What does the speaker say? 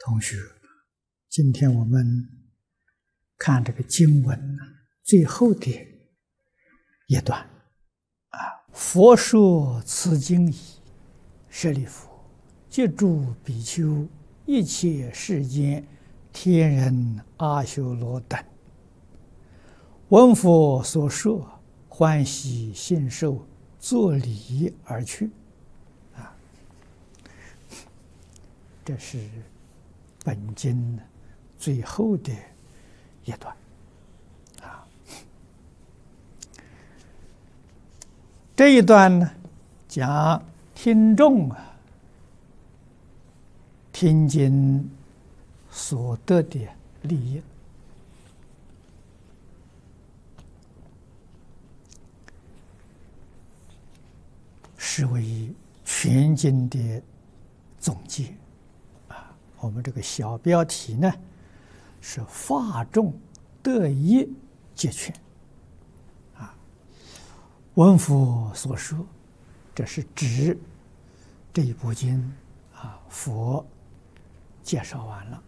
同学，今天我们看这个经文最后的一段啊，佛说此经已，舍利弗，即诸比丘、一切世间天人、阿修罗等，闻佛所说，欢喜信受，作礼而去。这是本经最后的一段啊。这一段呢，讲听众听经所得的利益，是为全经的总结。我们这个小标题呢是法众得益皆全啊。闻佛所说，这是指这一部经啊，佛介绍完了